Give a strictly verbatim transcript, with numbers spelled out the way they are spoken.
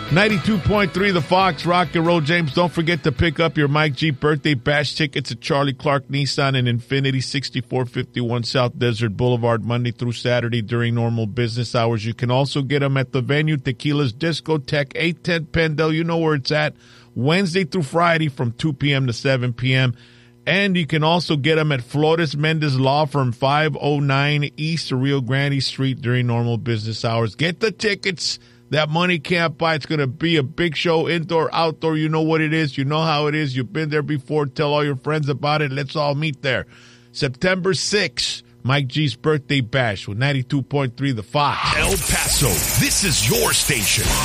ninety-two point three The Fox, rock and roll. James, don't forget to pick up your Mike G birthday bash tickets at Charlie Clark Nissan and Infinity, sixty-four fifty-one South Desert Boulevard, Monday through Saturday during normal business hours. You can also get them at the venue, Tequila's Discotheque, eight ten Pendel. You know where it's at. Wednesday through Friday from two p.m. to seven p.m. And you can also get them at Flores Mendez Law Firm, five oh nine East Rio Grande Street during normal business hours. Get the tickets that money can't buy. It's going to be a big show, indoor, outdoor. You know what it is. You know how it is. You've been there before. Tell all your friends about it. Let's all meet there. September sixth, Mike G's birthday bash with ninety-two point three The Fox. El Paso, this is your station.